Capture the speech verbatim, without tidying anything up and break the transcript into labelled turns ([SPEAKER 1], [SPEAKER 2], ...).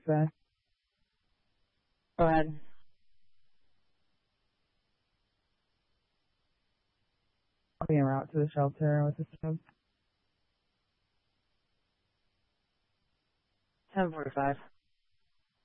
[SPEAKER 1] say.
[SPEAKER 2] Go ahead.
[SPEAKER 1] I'll be en route to the shelter with the subs.
[SPEAKER 2] ten forty-five.